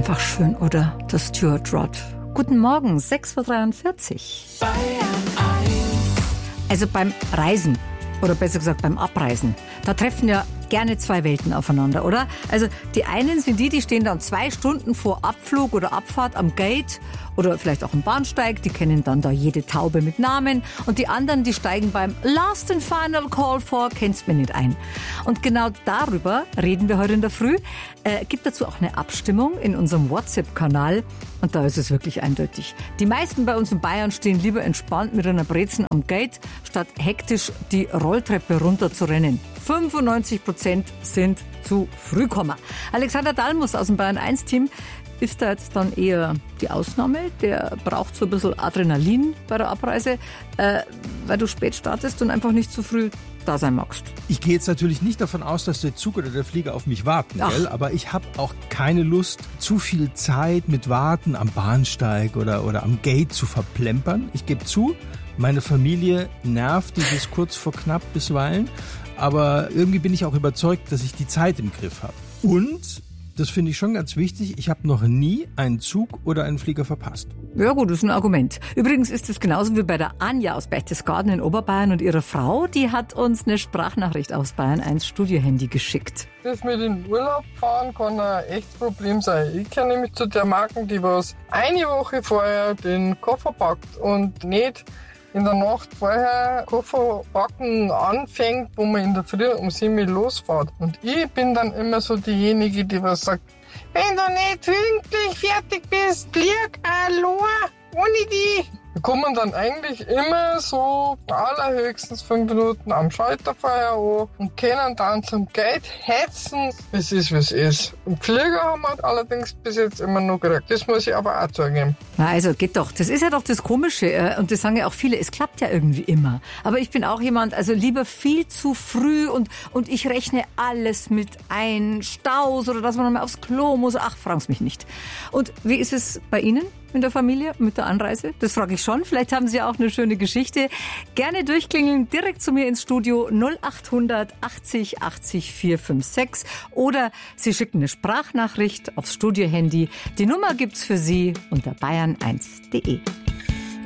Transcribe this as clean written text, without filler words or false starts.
einfach schön, oder? Das Stuart Rod. Guten Morgen, 6.43 Uhr. Also beim Reisen, oder besser gesagt beim Abreisen, da treffen ja gerne zwei Welten aufeinander, oder? Also die einen sind die stehen dann 2 Stunden vor Abflug oder Abfahrt am Gate oder vielleicht auch am Bahnsteig, die kennen dann da jede Taube mit Namen, und die anderen, die steigen beim Last and Final Call vor, kennst mir nicht ein. Und genau darüber reden wir heute in der Früh. Gibt dazu auch eine Abstimmung in unserem WhatsApp-Kanal, und da ist es wirklich eindeutig. Die meisten bei uns in Bayern stehen lieber entspannt mit einer Brezen am Gate, statt hektisch die Rolltreppe runter zu rennen. 95% sind zu Frühkommer. Alexander Dalmus aus dem Bayern-1-Team ist da jetzt dann eher die Ausnahme. Der braucht so ein bisschen Adrenalin bei der Abreise, weil du spät startest und einfach nicht zu früh da sein magst. Ich gehe jetzt natürlich nicht davon aus, dass der Zug oder der Flieger auf mich warten, gell? Aber ich habe auch keine Lust, zu viel Zeit mit Warten am Bahnsteig oder am Gate zu verplempern. Ich gebe zu, meine Familie nervt dieses kurz vor knapp bisweilen, aber irgendwie bin ich auch überzeugt, dass ich die Zeit im Griff habe. Und, das finde ich schon ganz wichtig, ich habe noch nie einen Zug oder einen Flieger verpasst. Ja gut, das ist ein Argument. Übrigens ist es genauso wie bei der Anja aus Berchtesgaden in Oberbayern und ihrer Frau. Die hat uns eine Sprachnachricht aus Bayern 1 Studiohandy geschickt. Das mit dem Urlaub fahren kann ein echtes Problem sein. Ich kenne nämlich zu der Marken, die was eine Woche vorher den Koffer packt und nicht in der Nacht vorher Kofferpacken anfängt, wo man in der Früh um 7 Uhr losfährt. Und ich bin dann immer so diejenige, die was sagt, wenn du nicht pünktlich fertig bist, flieg allein ohne die. Wir kommen dann eigentlich immer so allerhöchstens 5 Minuten am Schalter vorher an und können dann zum Gate hetzen. Es ist, wie es ist. Und Flieger haben wir allerdings bis jetzt immer noch gekriegt. Das muss ich aber auch zugeben. Na also geht doch. Das ist ja doch das Komische. Und das sagen ja auch viele, es klappt ja irgendwie immer. Aber ich bin auch jemand, also lieber viel zu früh und ich rechne alles mit ein. Staus oder dass man nochmal aufs Klo muss. Ach, fragen's mich nicht. Und wie ist es bei Ihnen? In der Familie, mit der Anreise? Das frage ich schon. Vielleicht haben Sie auch eine schöne Geschichte. Gerne durchklingeln, direkt zu mir ins Studio 0800 80 80 456. Oder Sie schicken eine Sprachnachricht aufs Studiohandy. Die Nummer gibt's für Sie unter bayern1.de.